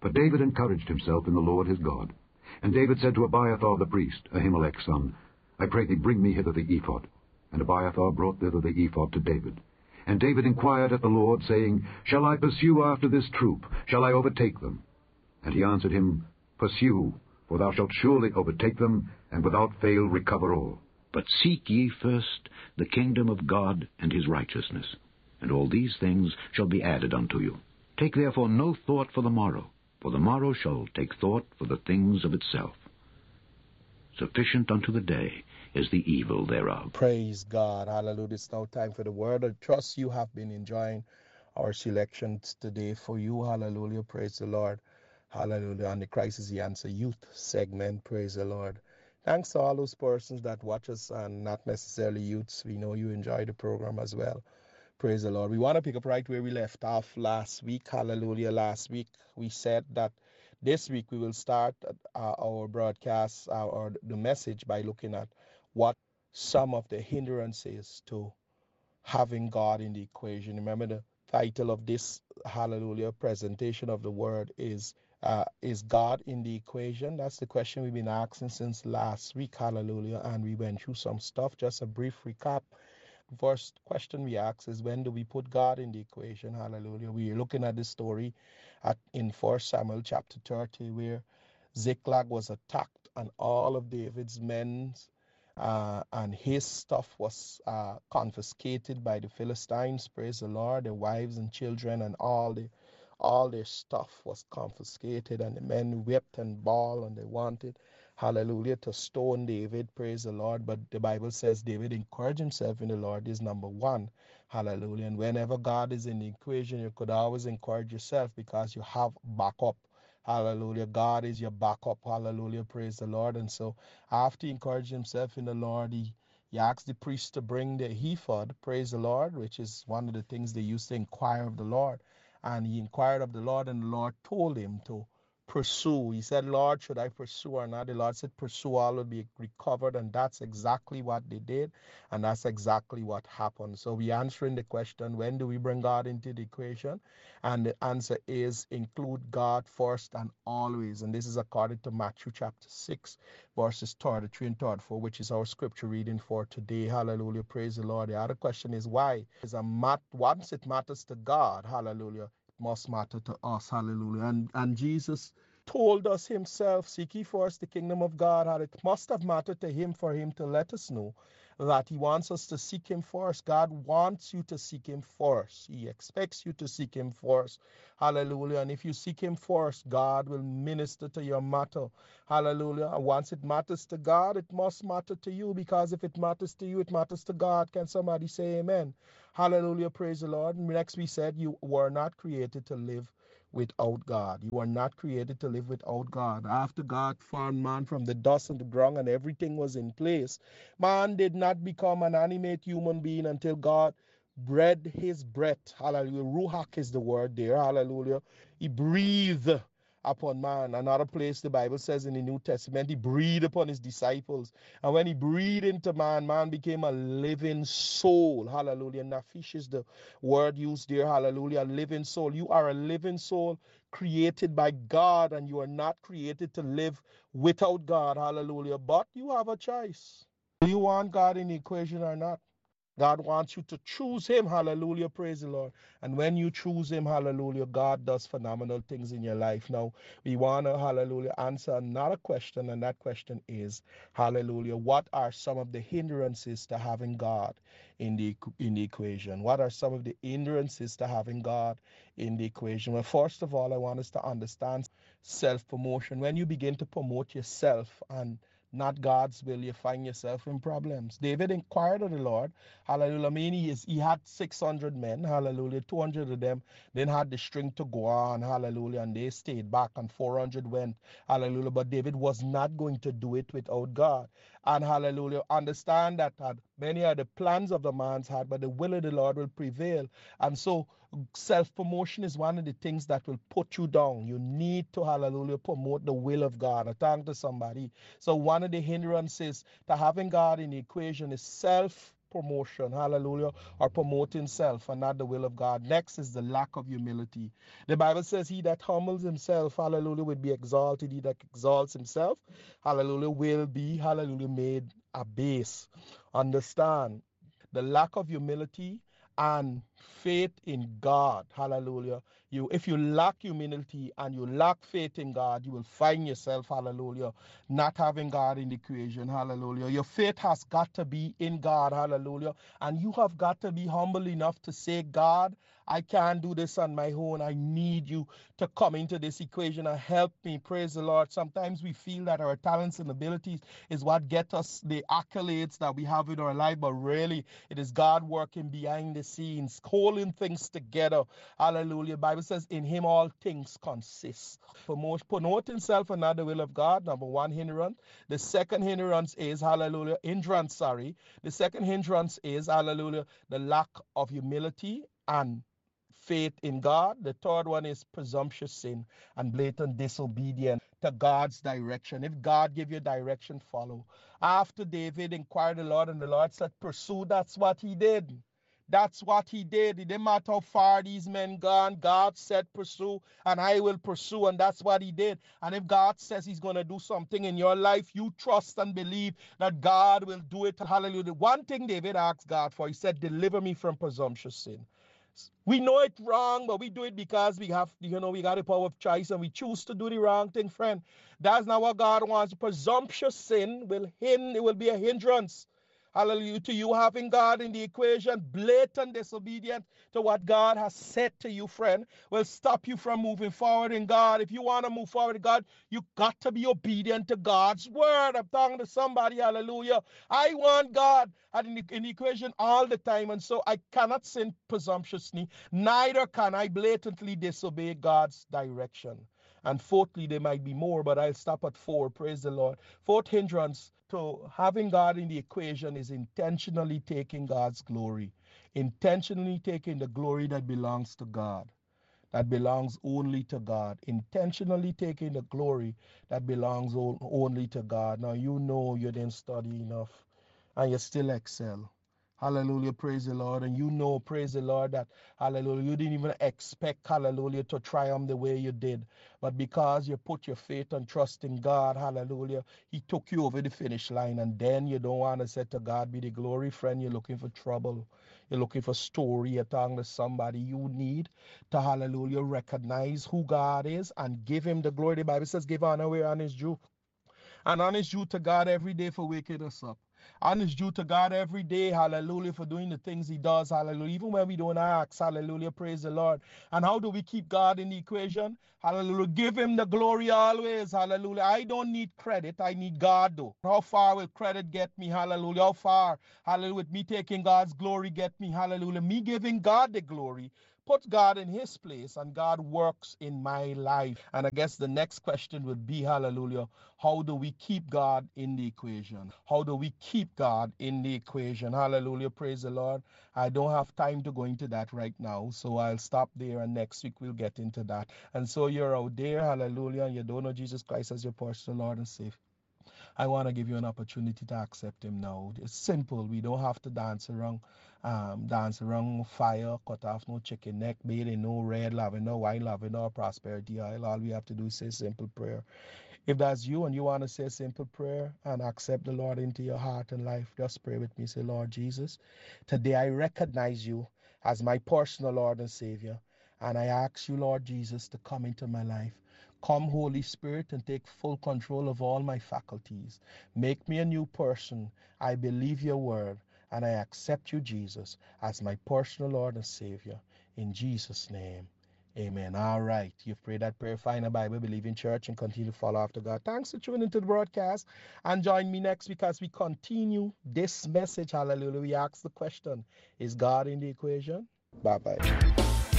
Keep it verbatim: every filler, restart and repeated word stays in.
But David encouraged himself in the Lord his God. And David said to Abiathar the priest, Ahimelech's son, I pray thee, bring me hither the ephod. And Abiathar brought thither the ephod to David. And David inquired at the Lord, saying, Shall I pursue after this troop? Shall I overtake them? And he answered him, Pursue, for thou shalt surely overtake them, and without fail recover all. But seek ye first the kingdom of God and his righteousness, and all these things shall be added unto you. Take therefore no thought for the morrow, for the morrow shall take thought for the things of itself. Sufficient unto the day is the evil thereof. Praise God. Hallelujah. It's now time for the word. I trust you have been enjoying our selections today for you. Hallelujah. Praise the Lord. Hallelujah. On the Christ is the Answer Youth segment. Praise the Lord. Thanks to all those persons that watch us and not necessarily youths. We know you enjoy the program as well. Praise the Lord. We want to pick up right where we left off last week. Hallelujah. Last week we said that this week we will start uh, our broadcast uh, or the message by looking at what some of the hindrances to having God in the equation. Remember, the title of this hallelujah presentation of the word is uh, is God in the equation? That's the question we've been asking since last week. Hallelujah. And we went through some stuff. Just a brief recap. The first question we ask is, when do we put God in the equation? Hallelujah. We are looking at this story at in First Samuel chapter thirty, where Ziklag was attacked and all of David's men uh, and his stuff was uh, confiscated by the Philistines. Praise the Lord. Their wives and children and all the all their stuff was confiscated, and the men wept and bawled, and they wanted, hallelujah, to stone David. Praise the Lord. But the Bible says David encouraged himself in the Lord is number one. Hallelujah. And whenever God is in the equation, you could always encourage yourself because you have backup. Hallelujah. God is your backup. Hallelujah. Praise the Lord. And so after he encouraged himself in the Lord, he, he asked the priest to bring the ephod, praise the Lord, which is one of the things they used to inquire of the Lord. And he inquired of the Lord, and the Lord told him to pursue. He said, Lord, should I pursue or not? The Lord said, pursue, all will be recovered. And that's exactly what they did. And that's exactly what happened. So we're answering the question, when do we bring God into the equation? And the answer is, include God first and always. And this is according to Matthew chapter six, verses thirty-three and thirty-four, which is our scripture reading for today. Hallelujah. Praise the Lord. The other question is, why? Is a mat once it matters to God, hallelujah, must matter to us. Hallelujah. And and Jesus told us himself, seek ye first the kingdom of God, and it must have mattered to him for him to let us know that he wants us to seek him first. God wants you to seek him first. He expects you to seek him first. Hallelujah. And if you seek him first, God will minister to your matter. Hallelujah. And once it matters to God, it must matter to you, because if it matters to you, it matters to God. Can somebody say amen? Hallelujah. Praise the Lord. And next we said you were not created to live without God. You are not created to live without God. After God formed man from the dust and the ground and everything was in place, man did not become an animate human being until God breathed his breath. Hallelujah. Ruach is the word there. Hallelujah. He breathed upon man. Another place the Bible says in the New Testament, he breathed upon his disciples. And when he breathed into man, man became a living soul. Hallelujah. Nafish is the word used there. Hallelujah. A living soul. You are a living soul created by God, and you are not created to live without God. Hallelujah. But you have a choice. Do you want God in the equation or not? God wants you to choose him. Hallelujah. Praise the Lord. And when you choose him, hallelujah, God does phenomenal things in your life. Now, we want to, hallelujah, answer another question. And that question is, hallelujah, what are some of the hindrances to having God in the, in the equation? What are some of the hindrances to having God in the equation? Well, first of all, I want us to understand self-promotion. When you begin to promote yourself and not God's will, you find yourself in problems. David inquired of the Lord. Hallelujah. I mean, he, is, he had six hundred men. Hallelujah. two hundred of them then had the string to go on. Hallelujah. And they stayed back, and four hundred went. Hallelujah. But David was not going to do it without God. And hallelujah. Understand that uh, many are the plans of the man's heart, but the will of the Lord will prevail. And so self-promotion is one of the things that will put you down. You need to, hallelujah, promote the will of God. I talk to somebody. So one of the hindrances to having God in the equation is self self-promotion, hallelujah, or promoting self and not the will of God. Next is the lack of humility. The Bible says he that humbles himself, hallelujah, will be exalted. He that exalts himself, hallelujah, will be, hallelujah, made a base. Understand, the lack of humility and faith in God, hallelujah. You, if you lack humility and you lack faith in God, you will find yourself, hallelujah, not having God in the equation, hallelujah. Your faith has got to be in God, hallelujah. And you have got to be humble enough to say, God, I can't do this on my own. I need you to come into this equation and help me. Praise the Lord. Sometimes we feel that our talents and abilities is what get us the accolades that we have in our life, but really it is God working behind the scenes, holding things together. Hallelujah. The Bible says in him all things consist. Promote, promoting self and not the will of God, number one hindrance. The second hindrance is, hallelujah, hindrance, sorry. The second hindrance is, hallelujah, the lack of humility and faith in God. The third one is presumptuous sin and blatant disobedience to God's direction. If God give you direction, follow. After David inquired the Lord, and the Lord said, pursue. That's what he did. That's what he did. It didn't matter how far these men gone. God said pursue, and I will pursue, and that's what he did. And if God says he's going to do something in your life, you trust and believe that God will do it. Hallelujah. The one thing David asked God for, he said, deliver me from presumptuous sin. We know it wrong, but we do it because we have, you know, we got the power of choice and we choose to do the wrong thing, friend. That's not what God wants. Presumptuous sin will hinder, it will be a hindrance. Hallelujah, to you having God in the equation. Blatant disobedience to what God has said to you, friend, will stop you from moving forward in God. If you want to move forward in God, you got to be obedient to God's word. I'm talking to somebody, hallelujah. I want God in the, in the equation all the time, and so I cannot sin presumptuously, neither can I blatantly disobey God's direction. And fourthly, there might be more, but I'll stop at four. Praise the Lord. Fourth hindrance to having God in the equation is intentionally taking God's glory. Intentionally taking the glory that belongs to God, that belongs only to God. Intentionally taking the glory that belongs only to God. Now, you know you didn't study enough and you still excel. Hallelujah, praise the Lord. And you know, praise the Lord, that, hallelujah, you didn't even expect, hallelujah, to triumph the way you did. But because you put your faith and trust in God, hallelujah, he took you over the finish line. And then you don't want to say to God be the glory, friend. You're looking for trouble. You're looking for story. You're talking to somebody. You need to, hallelujah, recognize who God is and give him the glory. The Bible says give honor where honor is due. And honor is due to God every day for waking us up. Honor is due to God every day, hallelujah, for doing the things he does, hallelujah, even when we don't ask, hallelujah, praise the Lord. And how do we keep God in the equation? Hallelujah, give him the glory always, hallelujah. I don't need credit, I need God though. How far will credit get me, hallelujah? How far, hallelujah, with me taking God's glory get me, hallelujah, me giving God the glory put God in his place, and God works in my life. And I guess the next question would be, hallelujah, how do we keep God in the equation? How do we keep God in the equation? Hallelujah, praise the Lord. I don't have time to go into that right now, so I'll stop there, and next week we'll get into that. And so you're out there, hallelujah, and you don't know Jesus Christ as your personal Lord and Savior. I want to give you an opportunity to accept him now. It's simple. We don't have to dance around, um, dance around fire, cut off no chicken neck, bathing no red, loving no wine, loving no prosperity oil. All we have to do is say a simple prayer. If that's you and you want to say a simple prayer and accept the Lord into your heart and life, just pray with me. Say, Lord Jesus, today I recognize you as my personal Lord and Savior. And I ask you, Lord Jesus, to come into my life. Come, Holy Spirit, and take full control of all my faculties. Make me a new person. I believe your word, and I accept you, Jesus, as my personal Lord and Savior. In Jesus' name, amen. All right. You've prayed that prayer, find a Bible, believe in church, and continue to follow after God. Thanks for tuning into the broadcast. And join me next week as we continue this message. Hallelujah. We ask the question, is God in the equation? Bye-bye.